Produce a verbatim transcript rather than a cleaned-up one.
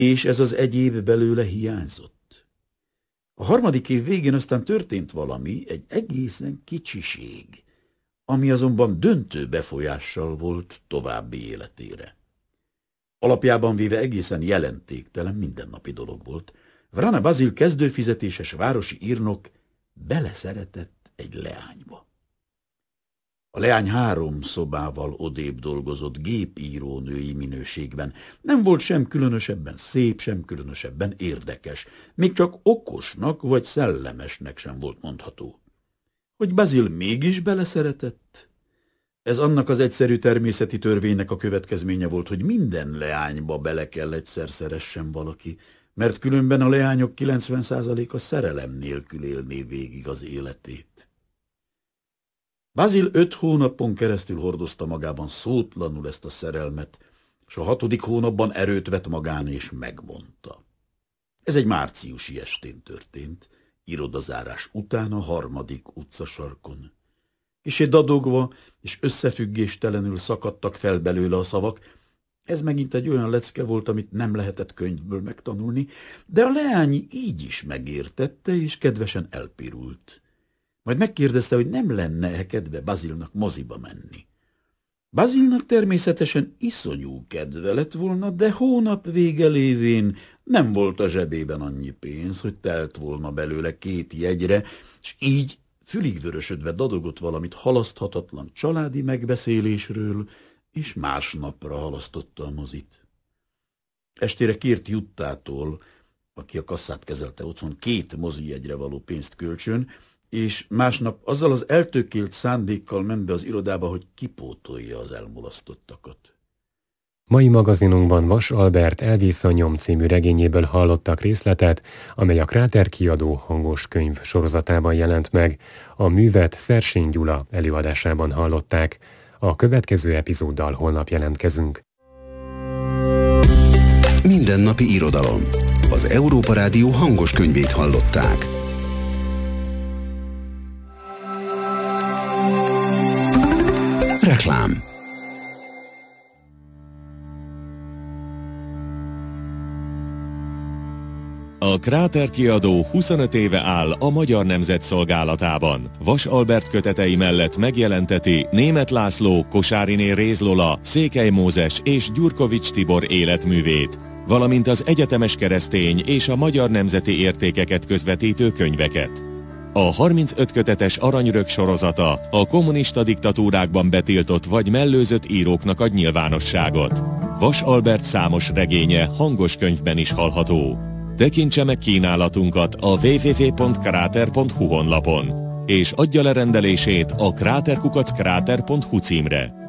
és ez az egyéb belőle hiányzott. A harmadik év végén aztán történt valami, egy egészen kicsiség, ami azonban döntő befolyással volt további életére. Alapjában véve egészen jelentéktelen mindennapi dolog volt. Vrana Basil kezdőfizetéses városi írnok beleszeretett egy leányba. A leány három szobával odébb dolgozott gépírónői minőségben. Nem volt sem különösebben szép, sem különösebben érdekes. Még csak okosnak vagy szellemesnek sem volt mondható. Hogy Basil mégis beleszeretett? Ez annak az egyszerű természeti törvénynek a következménye volt, hogy minden leányba bele kell egyszer szeressen valaki, mert különben a leányok kilencven százaléka szerelem nélkül élné végig az életét. Basil öt hónapon keresztül hordozta magában szótlanul ezt a szerelmet, és a hatodik hónapban erőt vett magán és megmondta. Ez egy márciusi estén történt, irodazárás után a harmadik utcasarkon. Kissé dadogva és összefüggéstelenül szakadtak fel belőle a szavak. Ez megint egy olyan lecke volt, amit nem lehetett könyvből megtanulni, de a leány így is megértette, és kedvesen elpirult. Majd megkérdezte, hogy nem lenne-e kedve Basilnak moziba menni. Basilnak természetesen iszonyú kedve lett volna, de hónap vége lévén nem volt a zsebében annyi pénz, hogy telt volna belőle két jegyre, és így fülig vörösödve dadogott valamit halaszthatatlan családi megbeszélésről, és másnapra halasztotta a mozit. Estére kért Juttától, aki a kasszát kezelte otthon, két mozijegyre való pénzt kölcsön, és másnap azzal az eltökélt szándékkal ment be az irodába, hogy kipótolja az elmulasztottakat. Mai magazinunkban Vas Albert Elvész a nyom című regényéből hallottak részletet, amely a Kráter kiadó hangos könyv sorozatában jelent meg. A művet Szersény Gyula előadásában hallották. A következő epizóddal holnap jelentkezünk. Mindennapi irodalom. Az Európa Rádió hangos könyvét hallották. Reklám. A Kráter kiadó huszonöt éve áll a Magyar Nemzet szolgálatában. Vas Albert kötetei mellett megjelenteti Németh László, Kosáriné Réz Lola, Székely Mózes és Gyurkovics Tibor életművét, valamint az egyetemes keresztény és a magyar nemzeti értékeket közvetítő könyveket. A harmincöt kötetes Aranyrög sorozata a kommunista diktatúrákban betiltott vagy mellőzött íróknak ad nyilvánosságot. Vas Albert számos regénye hangos könyvben is hallható. Tekintse meg kínálatunkat a double-u double-u double-u pont kráter pont hu honlapon, és adja le rendelését a kráter kukac kráter pont hu címre.